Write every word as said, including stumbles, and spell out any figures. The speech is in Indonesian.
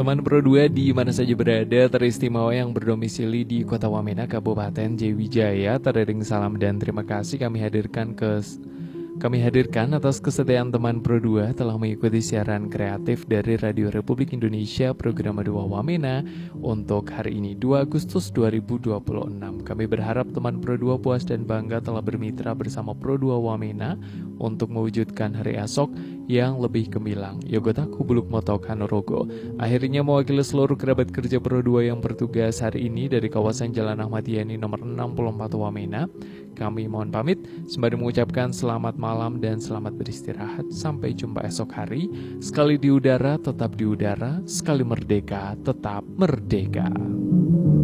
Teman Pro dua di mana saja berada, teristimewa yang berdomisili di Kota Wamena, Kabupaten Jayawijaya, teriring salam dan terima kasih kami hadirkan ke kami hadirkan atas kesetiaan teman Pro dua telah mengikuti siaran kreatif dari Radio Republik Indonesia program dua Wamena untuk hari ini dua Agustus dua ribu dua puluh enam. Kami berharap teman Pro dua puas dan bangga telah bermitra bersama Pro dua Wamena untuk mewujudkan hari esok yang lebih gemilang. Yogotaku Buluk Motok Hanorogo. Akhirnya mewakili seluruh kerabat kerja Pro dua yang bertugas hari ini dari kawasan Jalan Ahmad Yani nomor enam puluh empat Wamena, kami mohon pamit sembari mengucapkan selamat malam dan selamat beristirahat. Sampai jumpa esok hari. Sekali di udara tetap di udara, sekali merdeka tetap merdeka.